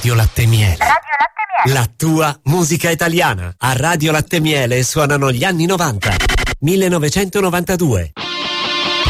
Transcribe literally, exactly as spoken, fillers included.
Radio Latte Miele. Radio Latte Miele. La tua musica italiana. A Radio Latte Miele suonano gli anni novanta. millenovecentonovantadue.